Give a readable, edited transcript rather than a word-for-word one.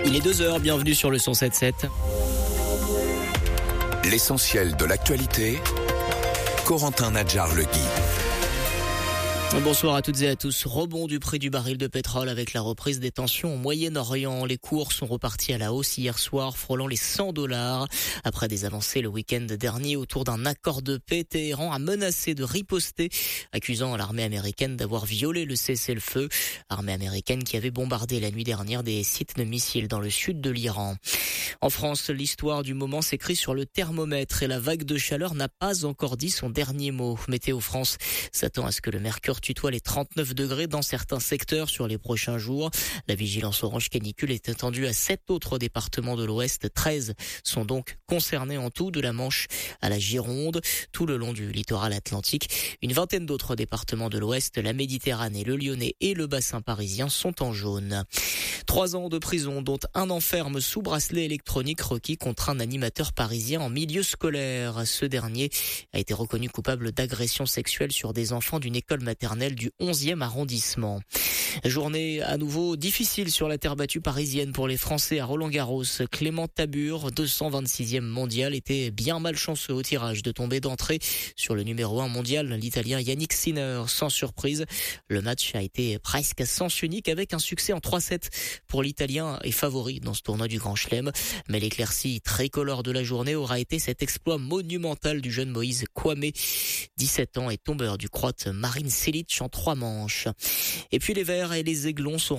Il est 2h, bienvenue sur le 107.7. L'essentiel de l'actualité, Corentin Nadjar-Legui. Bonsoir à toutes et à tous. Rebond du prix du baril de pétrole avec la reprise des tensions au Moyen-Orient. Les cours sont repartis à la hausse hier soir, frôlant les $100. Après des avancées le week-end dernier autour d'un accord de paix, Téhéran a menacé de riposter, accusant l'armée américaine d'avoir violé le cessez-le-feu. Armée américaine qui avait bombardé la nuit dernière des sites de missiles dans le sud de l'Iran. En France, l'histoire du moment s'écrit sur le thermomètre et la vague de chaleur n'a pas encore dit son dernier mot. Météo France s'attend à ce que le mercure tutoie les 39 degrés dans certains secteurs sur les prochains jours. La vigilance orange canicule est étendue à 7 autres départements de l'Ouest. 13 sont donc concernés en tout, de la Manche à la Gironde, tout le long du littoral atlantique. Une vingtaine d'autres départements de l'Ouest, la Méditerranée, le Lyonnais et le bassin parisien sont en jaune. 3 ans de prison, dont un an ferme sous bracelet électronique requis contre un animateur parisien en milieu scolaire. Ce dernier a été reconnu coupable d'agression sexuelle sur des enfants d'une école maternelle du 11e arrondissement. Journée à nouveau difficile sur la terre battue parisienne pour les Français à Roland-Garros. Clément Tabur, 226e mondial, était bien malchanceux au tirage de tomber d'entrée sur le numéro 1 mondial, l'Italien Yannick Sinner. Sans surprise, le match a été presque à sens unique avec un succès en 3-7 pour l'Italien et favori dans ce tournoi du Grand Chelem. Mais l'éclaircie tricolore de la journée aura été cet exploit monumental du jeune Moïse Kouamé, 17 ans et tombeur du Croate Marin Cilic en 3 manches. Et puis les Verts et les Aiglons sont